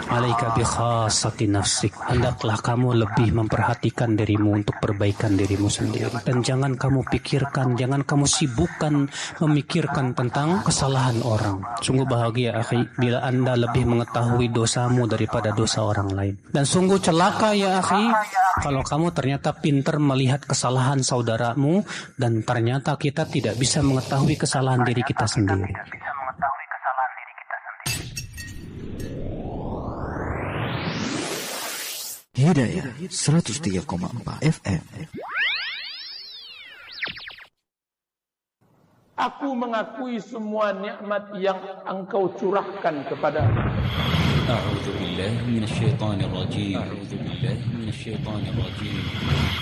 alaika bi khassati nafsik. Hendaklah kamu lebih memperhatikan dirimu untuk perbaikan dirimu sendiri. Dan jangan kamu pikirkan, jangan kamu sibukkan memikirkan tentang kesalahan orang. Sungguh bahagia akhi bila Anda lebih mengetahui dosamu daripada dosa orang lain. Dan sungguh celaka ya akhi kalau kamu ternyata pintar melihat kesalahan saudaramu dan ternyata kita tidak bisa mengetahui kesalahan diri kita sendiri. Hidayah 103,4 FM. Aku mengakui semua nikmat yang Engkau curahkan kepada aku. A'udzu billahi minasyaitonir rajim.